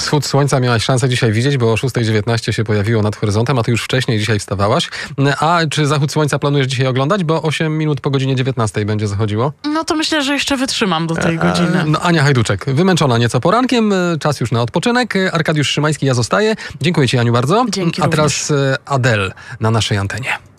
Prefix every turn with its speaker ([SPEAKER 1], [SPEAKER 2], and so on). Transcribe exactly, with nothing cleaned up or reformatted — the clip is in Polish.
[SPEAKER 1] Wschód słońca miałaś szansę dzisiaj widzieć, bo o szósta dziewiętnaście się pojawiło nad horyzontem, a ty już wcześniej dzisiaj wstawałaś. A czy zachód słońca planujesz dzisiaj oglądać? Bo osiem minut po godzinie dziewiętnastej będzie zachodziło.
[SPEAKER 2] No to myślę, że jeszcze wytrzymam do tej godziny.
[SPEAKER 1] No, Ania Hajduczek, wymęczona nieco porankiem, czas już na odpoczynek. Arkadiusz Szymański, ja zostaję. Dziękuję ci, Aniu, bardzo.
[SPEAKER 2] Dzięki
[SPEAKER 1] A teraz Adele na naszej antenie.